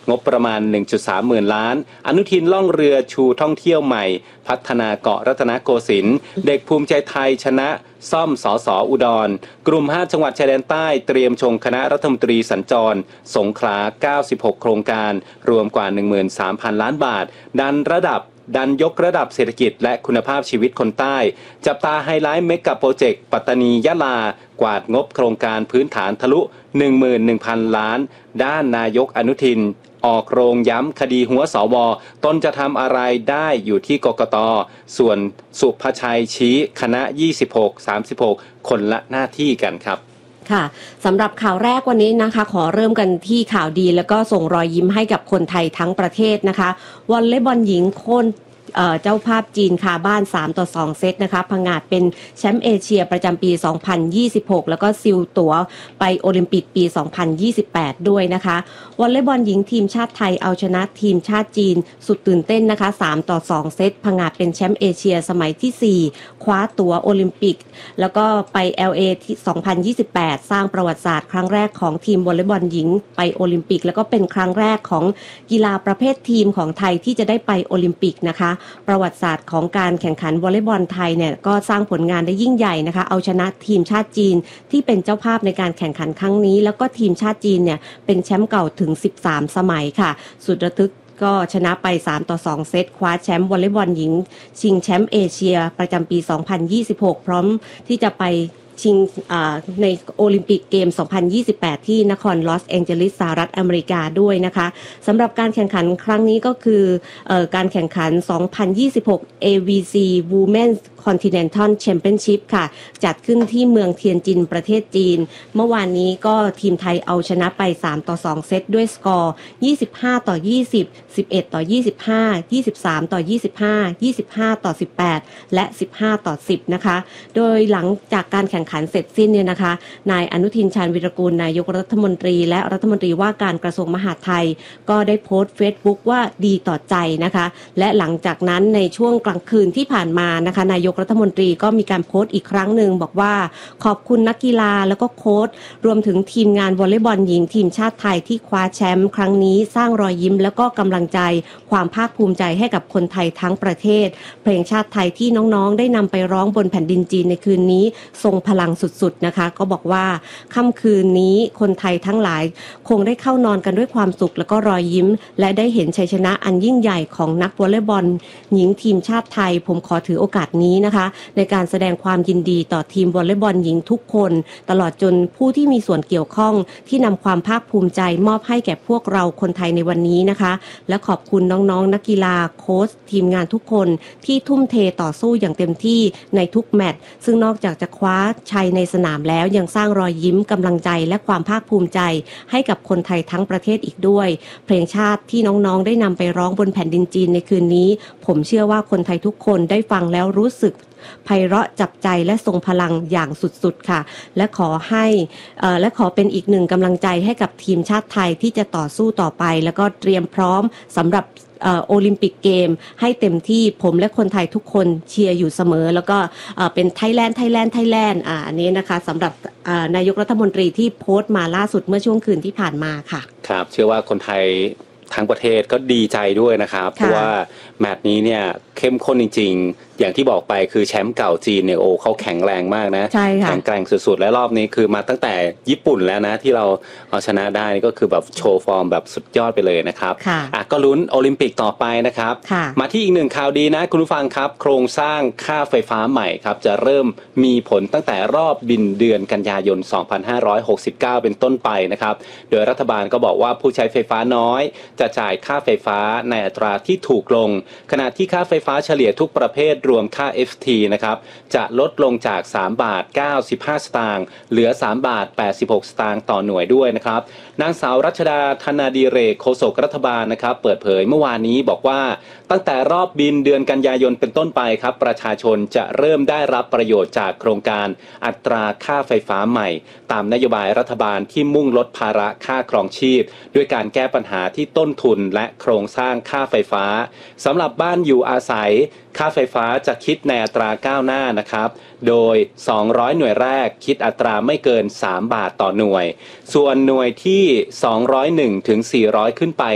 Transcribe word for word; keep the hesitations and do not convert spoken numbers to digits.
งบประมาณ หนึ่งจุดสามหมื่นล้านอนุทินล่องเรือชูท่องเที่ยวใหม่พัฒนาเกาะรัตนโกสินทร์เด็กภูมิใจไทยชนะซ่อมสสอุดรกลุ่มห้าจังหวัดชายแดนใต้เตรียมชงคณะรัฐมนตรีสัญจรสงขลาเก้าสิบหกโครงการรวมกว่า หนึ่งหมื่นสามพันล้านบาทดันระดับดันยกระดับเศรษฐกิจและคุณภาพชีวิตคนใต้จับตาไฮไลท์เมกะโปรเจกต์ปัตตานียะลากวาดงบโครงการพื้นฐานทะลุ หนึ่งหมื่นหนึ่งพันล้านด้านนายกอนุทินออกโรงย้ำคดีหัวสวตนจะทำอะไรได้อยู่ที่กกต.ส่วนสุภชัยชี้คณะยี่สิบหก สามสิบหกคนละหน้าที่กันครับค่ะสำหรับข่าวแรกวันนี้นะคะขอเริ่มกันที่ข่าวดีแล้วก็ส่งรอยยิ้มให้กับคนไทยทั้งประเทศนะคะวอลเลย์บอลหญิงโค่นเจ้าภาพจีนคาบ้านสามต่อสองเซตนะคะผงาดเป็นแชมป์เอเชียประจำปีสองพันยี่สิบหกแล้วก็ซิลตั๋วไปโอลิมปิกปีสองพันยี่สิบแปดด้วยนะคะวอลเลย์บอลหญิงทีมชาติไทยเอาชนะทีมชาติจีนสุดตื่นเต้นนะคะสามต่อสองเซตผงาดเป็นแชมป์เอเชียสมัยที่สี่คว้าตั๋วโอลิมปิกแล้วก็ไป แอล เอ ที่สองพันยี่สิบแปดสร้างประวัติศาสตร์ครั้งแรกของทีมวอลเลย์บอลหญิงไปโอลิมปิกแล้วก็เป็นครั้งแรกของกีฬาประเภททีมของไทยที่จะได้ไปโอลิมปิกนะคะประวัติศาสตร์ของการแข่งขันวอลเลย์บอลไทยเนี่ยก็สร้างผลงานได้ยิ่งใหญ่นะคะเอาชนะทีมชาติจีนที่เป็นเจ้าภาพในการแข่งขันครั้งนี้แล้วก็ทีมชาติจีนเนี่ยเป็นแชมป์เก่าถึงสิบสามสมัยค่ะสุดระทึกก็ชนะไปสามต่อสองเซตคว้าแชมป์วอลเลย์บอลหญิงชิงแชมป์เอเชียประจำปีสองพันยี่สิบหกพร้อมที่จะไปชิงในโอลิมปิกเกมสองพันยี่สิบแปดที่นครลอสแองเจลิสสหรัฐอเมริกาด้วยนะคะสำหรับการแข่งขันครั้งนี้ก็คือเอ่อการแข่งขันสองพันยี่สิบหก เอ วี ซี Women's Continental Championship ค่ะจัดขึ้นที่เมืองเทียนจินประเทศจีนเมื่อวานนี้ก็ทีมไทยเอาชนะไปสามต่อสองเซตด้วยสกอร์ยี่สิบห้าต่อยี่สิบ สิบเอ็ดต่อยี่สิบห้า ยี่สิบสามต่อยี่สิบห้า ยี่สิบห้าต่อสิบแปดและสิบห้าต่อสิบนะคะโดยหลังจากการแข่งขันเสร็จสิ้นเนี่ยนะคะนายอนุทินชาญวิรากูลนายกรัฐมนตรีและรัฐมนตรีว่าการกระทรวงมหาดไทยก็ได้โพสต์ Facebook ว่าดีต่อใจนะคะและหลังจากนั้นในช่วงกลางคืนที่ผ่านมานะคะนายกรัฐมนตรีก็มีการโพสต์อีกครั้งหนึ่งบอกว่าขอบคุณนักกีฬาแล้วก็โค้ชรวมถึงทีมงานวอลเลย์บอลหญิงทีมชาติไทยที่คว้าแชมป์ครั้งนี้สร้างรอยยิ้มแล้วก็กำลังใจความภาคภูมิใจให้กับคนไทยทั้งประเทศเพลงชาติไทยที่น้องๆได้นำไปร้องบนแผ่นดินจีนในคืนนี้ทรงพลังสุดๆนะคะก็บอกว่าค่ำคืนนี้คนไทยทั้งหลายคงได้เข้านอนกันด้วยความสุขแล้วก็รอยยิ้มและได้เห็นชัยชนะอันยิ่งใหญ่ของนักวอลเลย์บอลหญิงทีมชาติไทยผมขอถือโอกาสนี้นะคะในการแสดงความยินดีต่อทีมวอลเลย์บอลหญิงทุกคนตลอดจนผู้ที่มีส่วนเกี่ยวข้องที่นำความภาคภูมิใจมอบให้แก่พวกเราคนไทยในวันนี้นะคะและขอบคุณน้องๆนักกีฬาโค้ชทีมงานทุกคนที่ทุ่มเทต่อสู้อย่างเต็มที่ในทุกแมตช์ซึ่งนอกจากจะคว้าชัยในสนามแล้วยังสร้างรอยยิ้มกำลังใจและความภาคภูมิใจให้กับคนไทยทั้งประเทศอีกด้วยเพลงชาติที่น้องๆได้นำไปร้องบนแผ่นดินจีนในคืนนี้ผมเชื่อว่าคนไทยทุกคนได้ฟังแล้วรู้สึกไพเราะจับใจและทรงพลังอย่างสุดๆค่ะและขอให้และขอเป็นอีกหนึ่งกำลังใจให้กับทีมชาติไทยที่จะต่อสู้ต่อไปแล้วก็เตรียมพร้อมสำหรับโอลิมปิกเกมให้เต็มที่ผมและคนไทยทุกคนเชียร์อยู่เสมอแล้วก็เป็นไทยแลนด์ไทยแลนด์ไทยแลนด์อันนี้นะคะสำหรับนายกรัฐมนตรีที่โพสต์มาล่าสุดเมื่อช่วงคืนที่ผ่านมาค่ะครับเชื่อว่าคนไทยทั้งประเทศก็ดีใจด้วยนะครับเพราะว่าแมตช์นี้เนี่ยเข้มข้นจริงๆอย่างที่บอกไปคือแชมป์เก่าจีนเนี่ยโอ้เขาแข็งแรงมากนะแข็งแกร่งสุดๆและรอบนี้คือมาตั้งแต่ญี่ปุ่นแล้วนะที่เราเอาชนะได้ก็คือแบบโชว์ฟอร์มแบบสุดยอดไปเลยนะครับอ่ะก็ลุ้นโอลิมปิกต่อไปนะครับมาที่อีกหนึ่งข่าวดีนะคุณผู้ฟังครับโครงสร้างค่าไฟฟ้าใหม่ครับจะเริ่มมีผลตั้งแต่รอบบินเดือนกันยายนสองพันห้าร้อยหกสิบเก้าเป็นต้นไปนะครับโดยรัฐบาลก็บอกว่าผู้ใช้ไฟฟ้าน้อยจะจ่ายค่าไฟฟ้าในอัตราที่ถูกลงขณะที่ค่าไฟฟ้าเฉลี่ยทุกประเภทรวมค่า เอฟ ที นะครับจะลดลงจากสามบาทเก้าสิบห้าสตางค์เหลือสามบาทแปดสิบหกสตางค์ต่อหน่วยด้วยนะครับนางสาวรัชดาธนาดีเรกโฆษกรัฐบาลนะครับเปิดเผยเมื่อวานนี้บอกว่าตั้งแต่รอบบินเดือนกันยายนเป็นต้นไปครับประชาชนจะเริ่มได้รับประโยชน์จากโครงการอัตราค่าไฟฟ้าใหม่ตามนโยบายรัฐบาลที่มุ่งลดภาระค่าครองชีพด้วยการแก้ปัญหาที่ต้นทุนและโครงสร้างค่าไฟฟ้าสำหรับบ้านอยู่อาศัยค่าไฟฟ้าจะคิดในอัตราก้าวหน้านะครับโดยสองร้อยหน่วยแรกคิดอัตราไม่เกินสามบาทต่อหน่วยส่วนหน่วยที่สองร้อยเอ็ดถึงสี่ร้อยขึ้นไป